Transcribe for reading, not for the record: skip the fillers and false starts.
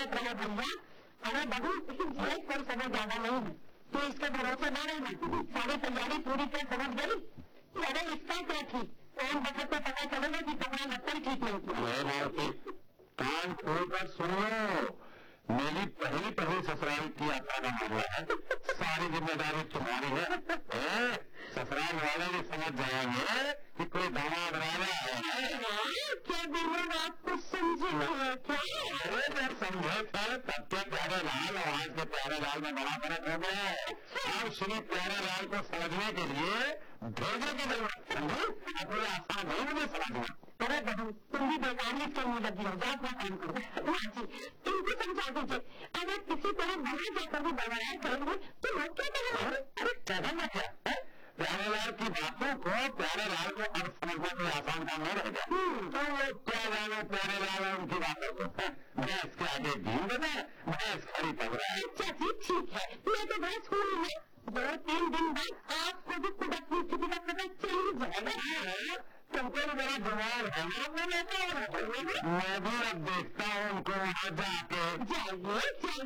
भगत रहे भैया। अरे बहू जेल कोई समय ज्यादा नहीं है, तो इसका भरोसा न रहना। सारी तैयारी पूरी कर समझ गई। अरे इसका क्या ठीक, कौन वक्त को पता चलेगा कि तुम्हारा लक्षण ठीक नहीं किया। कान खोलकर सुनो, मेरी पहली ससुराल की यात्रा का मामला है, सारी जिम्मेदारी तुम्हारी है। ससुराल वाले भी समझ जाएंगे कि कोई दामाद राजा है। क्या बिल्कुल आप कुछ समझे नहीं क्या? अरे जब समझे थे तब के प्यारे लाल और आज के प्यारे लाल में बड़ा फर्क हो गया है। अब श्री प्यारे लाल को समझने के लिए भेजने की जरूरत समझे, अपने आसान नहीं मुझे समझना। अरे बहू तुम भी बेकारी करने लगी हो, जाओ अपना काम करो। इनको समझा दीजिए, अगर किसी तरह बाहर जाकर भी बवाया करेंगे तो लोग क्या कहेंगे? अरे कहना क्या है, प्यारे लाल की बातों को प्यारे लाल को अब समझना कोई आसान काम नहीं रहेगा। तो क्या जानो प्यारे लाल उनकी बातों को, भैंस के आगे दीन बने, भैंस खड़ी पड़ रहा है। चाची ठीक है, मैं तो भैंस हूँ ही। 2-3 दिन बाद आपको भी खुद अपनी स्थिति का पता चल ही जाएगा। तुमको भी बड़ा जवाब है ना, मैं भी अब देखता हूँ उनको वहाँ जाके। जाइए